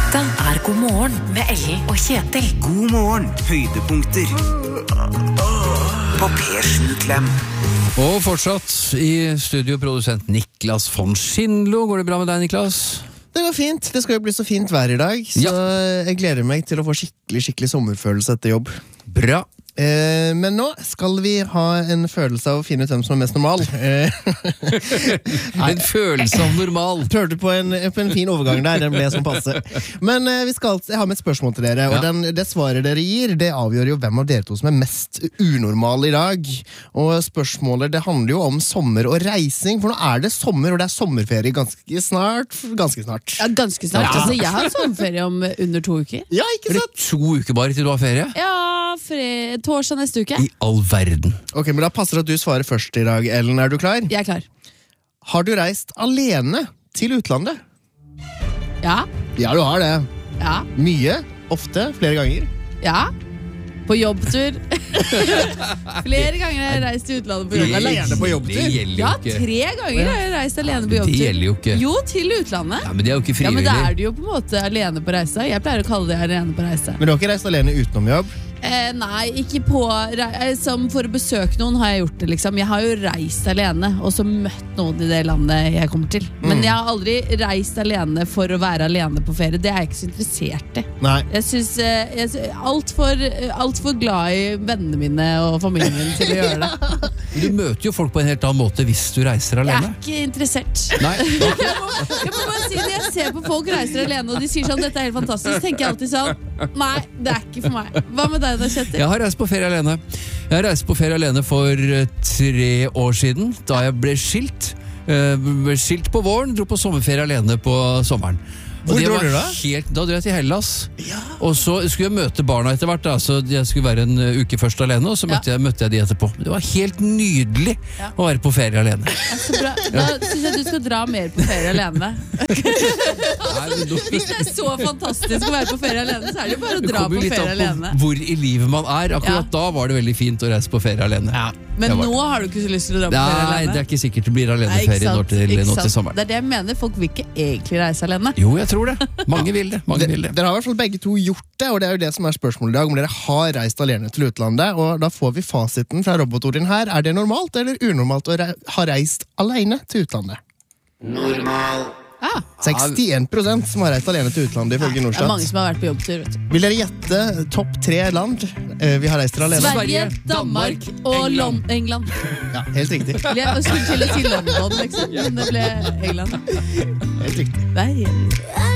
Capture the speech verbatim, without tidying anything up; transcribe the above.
Dette er God morgen med Ellen og Kjetil. God morgen, høydepunkter på P sju Klem. Og fortsatt i studio produsent Niklas von Schindlo. Går det bra med deg, Niklas? Det går fint, det skal jo bli så fint vær i dag. Så ja. Jeg gleder meg til å få skikkelig, skikkelig sommerfølelse etter jobb. Bra. Eh, men nå skal vi ha en følelse av å finne ut hvem som er mest normal. Eh, en følelse av normal. Prøvde på en, på en fin overgang der, den ble som passe. Men eh, vi skal, jeg har med et spørsmål til dere, og ja. den, det svaret dere gir, det avgjør jo hvem av dere to som er mest unormal i dag. Og spørsmålet, det handler jo om sommer og reising, for nå er det sommer, og det er sommerferie ganske snart. Ganske snart. Ja, ganske snart. Ja. Altså, jeg har sommerferie om under to uker. Ja, ikke sant? Er det to uker bare til du har ferie? Ja, fred, torsdag neste uke. I all verden. Ok, men da passer det at du svarer først i dag, Ellen. Er du klar? Jeg er klar. Har du reist alene til utlandet? Ja. Ja, du har det. Ja. Mye, ofte, flere ganger. Ja. På jobbtur. Flere ganger har jeg reist til utlandet på jobbtur. Alene på jobbtur? Det gjelder jo Ja, ikke. tre ganger har jeg reist alene på jobbtur. Det gjelder jo ikke. Jo, til utlandet. Ja, men det er jo ikke Ja, frivillig. men da er du jo på en måte alene på reise. Jeg pleier å kalle det alene på reise. Men du har ikke reist alene utenom jobb? Eh, nei, ikke på re- som for å besøke noen har jeg gjort det liksom. Jeg har jo reist alene og så møtt noen i det landet jeg kommer til. Men jeg har aldri reist alene for å være alene på ferie. Det er jeg ikke så interessert i. Nei. Jeg synes eh, jeg er alt for, alt for glad i vennene mine og familien min til å gjøre det. Du møter jo folk på en helt annen måte hvis du reiser Jeg er alene. ikke interessert. Nei, ok. Jeg må, jeg må bare si det. Jeg ser på folk reiser alene og de sier sånn, dette er helt fantastisk. Tenker jeg alltid sånn, nei, det er ikke for meg. Hva med deg da, Kjetil? Jeg har reist på ferie alene. Jeg har reist på ferie alene for eh, tre år siden, da jeg ble skilt. Eh, ble skilt på våren, dro på sommerferie alene på sommeren. Og Hvor det dro var du da? Helt, da dro jeg til Hellas. Og så skulle jeg møte barna etter hvert. Da. Så jeg skulle være en uh, uke først alene, og så møtte, Ja. jeg, møtte jeg de etterpå. Det var helt nydelig Ja. å være på ferie alene. Ja, så bra. Da synes jeg du skal dra mer på ferie alene. Nei, men nå- Hvis det er så fantastisk å være på ferie alene, så er det jo bare å Det dra kommer på jo litt ferie an alene. på hvor i livet man er. Akkurat Ja. da var det veldig fint å reise på ferie alene. Men Det var- nå har du ikke så lyst til å dra på ferie Nei, alene. det er ikke sikkert det blir Nei, ikke aleneferie sant, nå til, ikke nå til sant. sommeren. Det er det jeg mener. Folk vil ikke egentlig reise alene. Jo, jeg tror det. Mange vil det. Mange De, vil det. dere har i hvert fall begge to gjort det, og det er jo det som er spørsmålet i dag, om dere har reist alene til utlandet, og da får vi fasiten fra robotorien her. Er det normalt eller unormalt å re ha reist alene til utlandet? Normal. Ja. sekstien prosent som har reist alene til utlandet, ifølge Det er mange Norstat. som har vært på jobbtur, vet du. Vil dere gjette topp tre land eh, vi har reist til alene? Sverige, Danmark og Lon- England. Ja, helt riktig. Jeg skulle til å si London, liksom, men det ble England. Helt riktig. Nei,